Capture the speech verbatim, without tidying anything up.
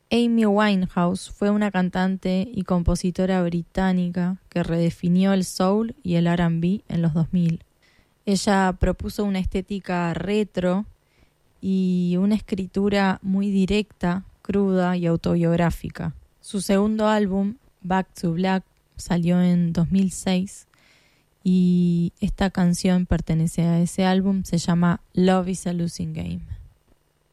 Amy Winehouse fue una cantante y compositora británica que redefinió el soul y el R and B en los dos mil. Ella propuso una estética retro y una escritura muy directa, cruda y autobiográfica. Su segundo álbum, Back to Black, salió en dos mil seis y esta canción pertenece a ese álbum, se llama Love is a Losing Game.